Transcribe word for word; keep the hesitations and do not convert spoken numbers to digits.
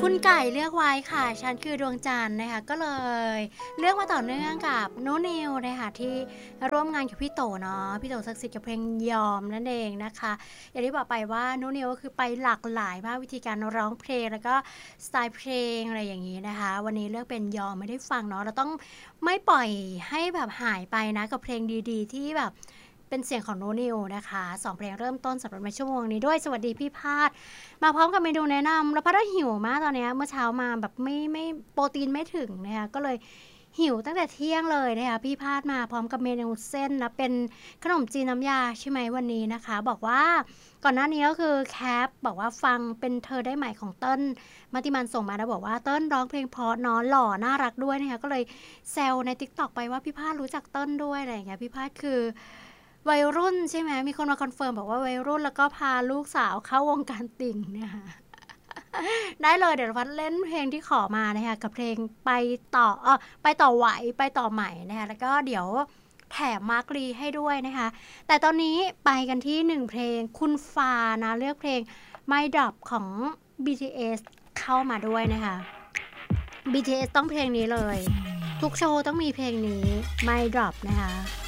คุณไก่เลือกไว้ค่ะฉันคือดวงจันทร์นะคะก็เลยเลือกมาต่อเนื่องกับโน้ตนิวนะคะที่ร่วมงานกับพี่โตเนาะพี่โตศักดิ์สิทธิ์กับเพลงยอมนั่นเองนะคะอย่างที่บอกไปว่าโน้ตนิวก็คือไปหลากหลายมากวิธีการร้องเพลงแล้วก็สไตล์เพลงอะไรอย่างนี้นะคะวันนี้เลือกเป็นยอมไม่ได้ฟังเนาะเราต้องไม่ปล่อยให้แบบหายไปนะกับเพลงดีๆที่แบบเป็นเสียงของโนนิวนะคะสองเพลงเริ่มต้นสำหรับในชั่วโมงนี้ด้วยสวัสดีพี่พาด มาพร้อมกับเมนูแนะนำแล้วพัดก็หิวมากตอนนี้เมื่อเช้ามาแบบไม่ไม่โปรตีนไม่ถึงนะคะก็เลยหิวตั้งแต่เที่ยงเลยนะคะพี่พาดมาพร้อมกับเมนูเส้นนะเป็นขนมจีนน้ำยาใช่ไหมวันนี้นะคะบอกว่าก่อนหน้านี้ก็คือแคปบอกว่าฟังเป็นเธอได้ใหม่ของเติ้ลมัติมันส่งมาแล้วบอกว่าเติ้ลร้องเพลงเพราะเนาะหล่อน่ารักด้วยนะคะก็เลยแซวใน ติ๊กต็อก ไปว่าพี่พาดรู้จักเติ้ลด้วยอะไรอย่างเงี้ยพี่พาดคือวัยรุ่นใช่ไหมมีคนมาคอนเฟิร์มบอกว่าวัยรุ่นแล้วก็พาลูกสาวเข้าวงการติ่งเนี่ยค่ะ ได้เลยเดี๋ยววัดเล่นเพลงที่ขอมานะคะกับเพลงไปต่อเออไปต่อไหวไปต่อใหม่นะคะแล้วก็เดี๋ยวแถมมาร์กรีให้ด้วยนะคะแต่ตอนนี้ไปกันที่หนึ่งเพลงคุณฟานะเลือกเพลง My Drop ของ บี ที เอส เข้ามาด้วยนะคะ บี ที เอส ต้องเพลงนี้เลยทุกโชว์ต้องมีเพลงนี้ My Drop นะคะ